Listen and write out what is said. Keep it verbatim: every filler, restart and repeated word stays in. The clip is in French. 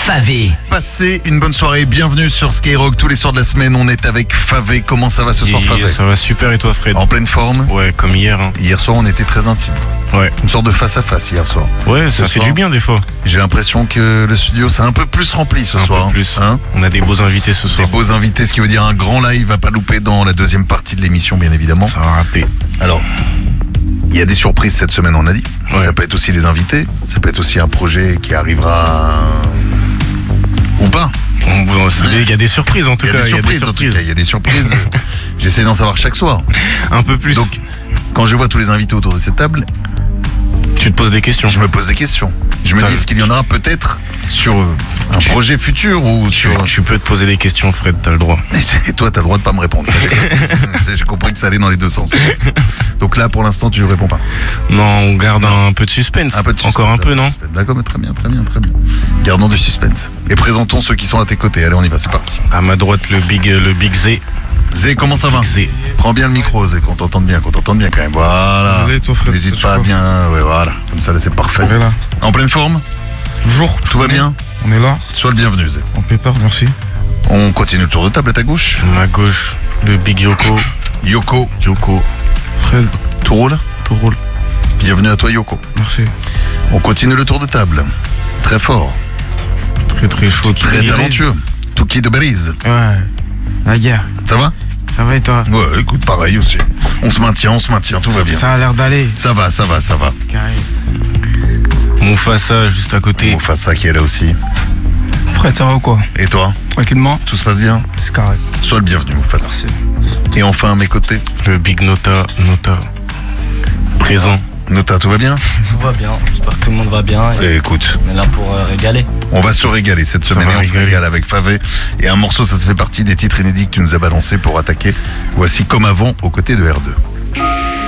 Favé. Passez une bonne soirée, bienvenue sur Skyrock. Tous les soirs de la semaine, on est avec Favé. Comment ça va ce soir, Et Favé? Ça va super, et toi, Fred? En pleine forme? Ouais, comme hier. Hein. Hier soir, on était très intime. Ouais. Une sorte de face à face hier soir. Ouais, ça Ce fait soir, du bien des fois. J'ai l'impression que le studio s'est un peu plus rempli ce Un soir. peu plus. Hein, On a des beaux invités ce des soir. beaux invités, ce qui veut dire un grand live à pas louper dans la deuxième partie de l'émission, bien évidemment. Ça va rapper. Alors, il y a des surprises cette semaine, on a dit. Ouais. Ça peut être aussi les invités. Ça peut être aussi un projet qui arrivera ou pas. On- bon, c'est- Il y a des surprises en tout Il y a cas. des surprises, en tout cas. Il y a des surprises. J'essaie d'en savoir chaque soir. Un peu plus. Donc, quand je vois tous les invités autour de cette table, Tu te poses des questions. je me pose des questions. Je me T'as- dis ce qu'il y en aura peut-être sur euh, un Tu- projet futur ou Tu, sur. tu peux te poser des questions, Fred, t'as le droit. Et toi, t'as le droit de pas me répondre. Ça, j'ai compris. Ça, j'ai compris que ça allait dans les deux sens. Donc là, pour l'instant, tu ne réponds pas. Non, on garde Non. un peu de suspense. Un peu de suspense, Encore un peu, non? de suspense. D'accord, mais très bien, très bien, très bien. Gardons du suspense. Et présentons ceux qui sont à tes côtés. Allez, on y va, c'est parti. À ma droite, le Big, le big Z. Zé, comment ça va? Z. Prends bien le micro, Zé, qu'on t'entende bien, qu'on t'entende bien quand même. Voilà. Désolé, toi, Fred, N'hésite c'est pas à chaud. bien. Ouais, voilà. Comme ça, là, c'est parfait. On est là. En pleine forme? Toujours. Tout va bien? On est là. Sois le bienvenu, Zé. En pépère, merci. On continue le tour de table à ta gauche. À ma gauche, le Big Yoko. Yoko, Yoko. Fred, tout roule? tout roule. Bienvenue à toi, Yoko. Merci. On continue le tour de table. Très fort, Très très chaud. très talentueux. Touki de Beriz. Ouais. La guerre. Ça va? Ça va et toi? Ouais, écoute, pareil aussi. On se maintient, on se maintient, tout va bien. Ça a l'air d'aller. Ça va, ça va, ça va. Carré. Mufasa, juste à côté. On fasse ça qui est là aussi. Fred, ça va ou quoi? Et toi, Tranquillement. tout se passe bien? C'est carré. Sois le bienvenu, Mufasa. Merci. Et enfin, à mes côtés, Le Big Nota. Nota. Présent. Nota, tout va bien? Tout va bien, j'espère que tout le monde va bien et Et écoute, on est là pour euh, régaler. on va se régaler cette Ça semaine va et on se régaler. régale avec Favé. Et un morceau, ça se fait partie des titres inédits que tu nous as balancés pour attaquer. Voici Comme avant, aux côtés de R deux.